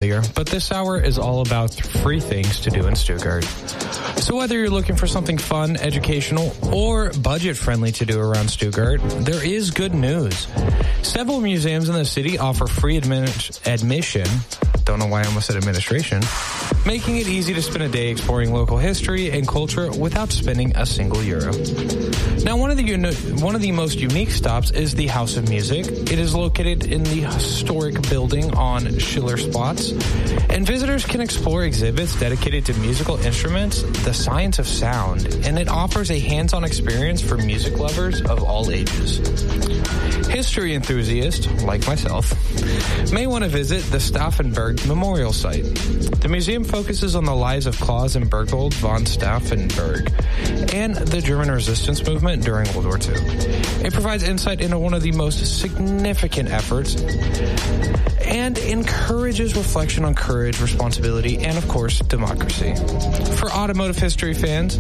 earlier, but this hour is all about free things to do in Stuttgart. So whether you're looking for something fun, educational, or budget-friendly to do around Stuttgart, there is good news. Several museums in the city offer free admission. Don't know why I almost said administration. Making it easy to spend a day exploring local history and culture without spending a single euro. Now, one of the most unique stops is the House of Music. It is located in the historic building on Schillerplatz, and visitors can explore exhibits dedicated to musical instruments, the science of sound, and it offers a hands-on experience for music lovers of all ages. History enthusiasts, like myself, may want to visit the Stauffenberg Memorial Site. The museum focuses on the lives of Claus and Berthold von Stauffenberg and the German resistance movement during World War II. It provides insight into one of the most significant efforts and encourages reflection on courage, responsibility, and, of course, democracy. For automotive history fans,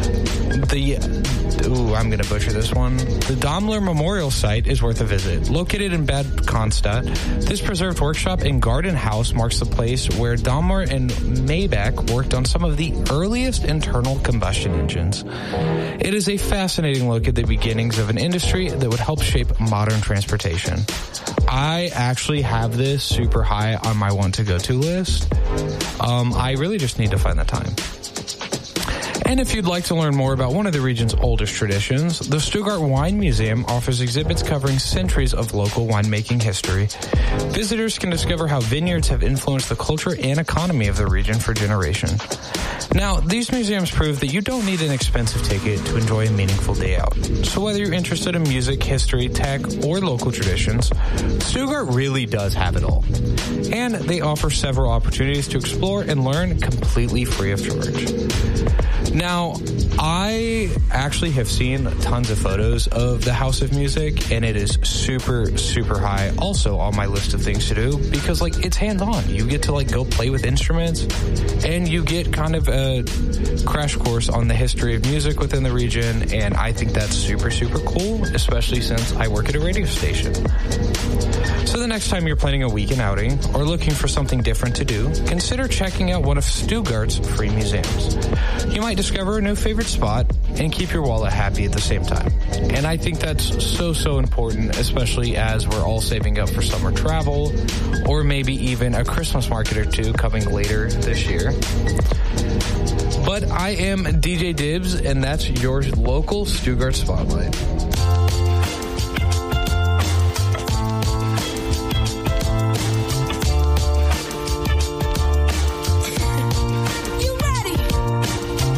I'm going to butcher this one. The Daimler Memorial Site is worth a visit. Located in Bad Cannstatt, this preserved workshop and garden house marks the place where Daimler and Maybach worked on some of the earliest internal combustion engines. It is a fascinating look at the beginnings of an industry that would help shape modern transportation. I actually have this super high on my want-to-go-to list. I really just need to find the time. And if you'd like to learn more about one of the region's oldest traditions, the Stuttgart Wine Museum offers exhibits covering centuries of local winemaking history. Visitors can discover how vineyards have influenced the culture and economy of the region for generations. Now, these museums prove that you don't need an expensive ticket to enjoy a meaningful day out. So whether you're interested in music, history, tech, or local traditions, Stuttgart really does have it all. And they offer several opportunities to explore and learn completely free of charge. Now, I actually have seen tons of photos of the House of Music, and it is super, super high also on my list of things to do because, it's hands-on. You get to, go play with instruments, and you get kind of a crash course on the history of music within the region, and I think that's super, super cool, especially since I work at a radio station. So the next time you're planning a weekend outing or looking for something different to do, consider checking out one of Stuttgart's free museums. You might discover a new favorite spot and keep your wallet happy at the same time. And I think that's so, so important, especially as we're all saving up for summer travel or maybe even a Christmas market or two coming later this year. But I am DJ Dibs, and that's your local Stuttgart Spotlight.